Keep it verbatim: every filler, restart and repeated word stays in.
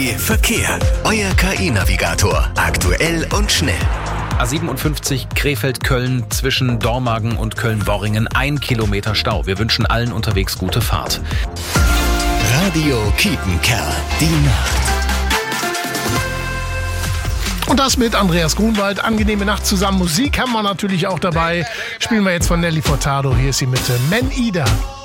Verkehr. Euer K I-Navigator. Aktuell und schnell. A siebenundfünfzig Krefeld-Köln zwischen Dormagen und Köln-Worringen. Ein Kilometer Stau. Wir wünschen allen unterwegs gute Fahrt. Radio Kiepenkerl. Die Nacht. Und das mit Andreas Grunwald. Angenehme Nacht zusammen. Musik haben wir natürlich auch dabei. Spielen wir jetzt von Nelly Furtado. Hier ist sie mit Man Eater.